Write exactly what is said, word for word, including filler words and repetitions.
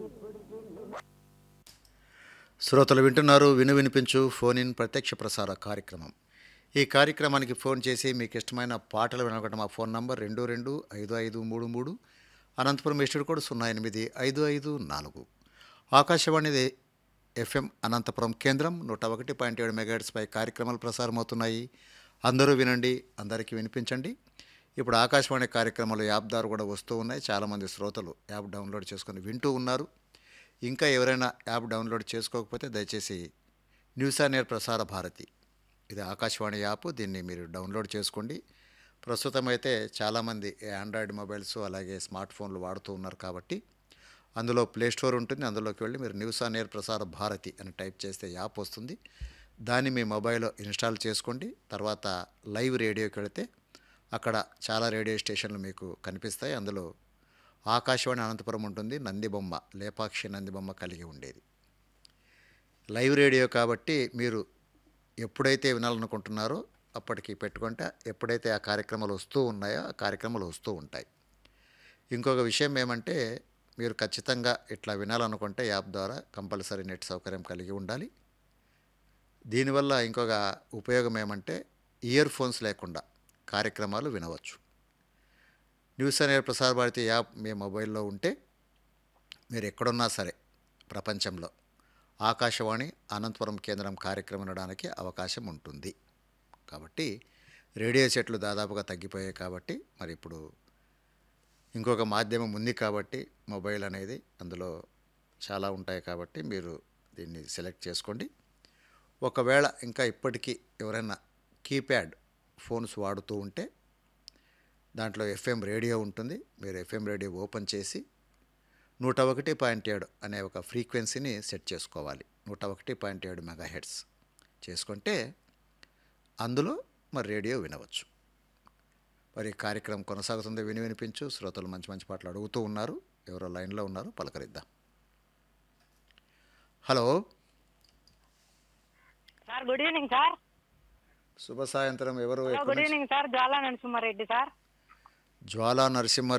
శ్రోతలు వింటున్నారు విను వినిపించు ఫోన్ ఇన్ ప్రత్యక్ష ప్రసార కార్యక్రమం. ఈ కార్యక్రమానికి ఫోన్ చేసి మీకు ఇష్టమైన పాటలు వినగొట్ట మా ఫోన్ నంబర్ రెండు రెండు ఐదు ఐదు మూడు మూడు అనంతపురం ఎస్టూడ్ కోడ్ సున్నా ఎనిమిది ఐదు ఐదు నాలుగు. ఆకాశవాణి ఎఫ్ఎం అనంతపురం కేంద్రం నూట ఒకటి పాయింట్ ఏడు మెగాహెర్ట్జ్పై కార్యక్రమాలు ప్రసారమవుతున్నాయి. అందరూ వినండి, అందరికీ వినిపించండి. ఇప్పుడు ఆకాశవాణి కార్యక్రమాలు యాప్ ద్వారా కూడా వస్తూ ఉన్నాయి. చాలామంది శ్రోతలు యాప్ డౌన్లోడ్ చేసుకొని వింటూ ఉన్నారు. ఇంకా ఎవరైనా యాప్ డౌన్లోడ్ చేసుకోకపోతే దయచేసి news on air Prasar Bharati, ఇది ఆకాశవాణి యాప్, దీన్ని మీరు డౌన్లోడ్ చేసుకోండి. ప్రస్తుతం అయితే చాలామంది ఆండ్రాయిడ్ మొబైల్స్ అలాగే స్మార్ట్ ఫోన్లు వాడుతూ ఉన్నారు కాబట్టి అందులో ప్లే స్టోర్ ఉంటుంది. అందులోకి వెళ్ళి మీరు news on air Prasar Bharati అని టైప్ చేస్తే యాప్ వస్తుంది. దాన్ని మీ మొబైల్లో ఇన్స్టాల్ చేసుకోండి. తర్వాత లైవ్ రేడియోకి వెళితే అక్కడ చాలా రేడియో స్టేషన్లు మీకు కనిపిస్తాయి. అందులో ఆకాశవాణి అనంతపురం ఉంటుంది. నందిబొమ్మ, లేపాక్షి నందిబొమ్మ కలిగి ఉండేది. లైవ్ రేడియో కాబట్టి మీరు ఎప్పుడైతే వినాలనుకుంటున్నారో అప్పటికి పెట్టుకుంటే ఎప్పుడైతే ఆ కార్యక్రమాలు వస్తూ ఉన్నాయో ఆ కార్యక్రమాలు వస్తూ ఉంటాయి. ఇంకొక విషయం ఏమంటే, మీరు ఖచ్చితంగా ఇట్లా వినాలనుకుంటే యాప్ ద్వారా కంపల్సరీ నెట్ సౌకర్యం కలిగి ఉండాలి. దీనివల్ల ఇంకొక ఉపయోగం ఏమంటే, ఇయర్ ఫోన్స్ లేకుండా కార్యక్రమాలు వినవచ్చు. న్యూస్ అనే ప్రసార భారతి యాప్ మీ మొబైల్లో ఉంటే మీరు ఎక్కడున్నా సరే ప్రపంచంలో ఆకాశవాణి అనంతపురం కేంద్రం కార్యక్రమం వినడానికి అవకాశం ఉంటుంది. కాబట్టి రేడియో సెట్లు దాదాపుగా తగ్గిపోయాయి కాబట్టి మరి ఇప్పుడు ఇంకొక మాధ్యమం ఉంది కాబట్టి మొబైల్ అనేది అందులో చాలా ఉంటాయి కాబట్టి మీరు దీన్ని సెలెక్ట్ చేసుకోండి. ఒకవేళ ఇంకా ఇప్పటికీ ఎవరైనా కీప్యాడ్ ఫోన్స్ వాడుతూ ఉంటే దాంట్లో ఎఫ్ఎం రేడియో ఉంటుంది. మీరు ఎఫ్ఎం రేడియో ఓపెన్ చేసి నూట ఒకటి పాయింట్ ఏడు అనే ఒక ఫ్రీక్వెన్సీని సెట్ చేసుకోవాలి. నూట ఒకటి పాయింట్ ఏడు మెగాహెర్ట్జ్ చేసుకుంటే అందులో మరి రేడియో వినవచ్చు. మరి కార్యక్రమం కొనసాగుతుంది. విని వినిపించు. శ్రోతలు మంచి మంచి పాటలు అడుగుతూ ఉన్నారు. ఎవరో లైన్లో ఉన్నారు, పలకరిద్దాం. Hello sir, good evening sir. శుభ సాయంత్రం. ఎవరు? గుడ్ ఈవినింగ్ సార్, జ్వాలా నరసింహారెడ్డి సార్. జ్వాలా నరసింహారెడ్డి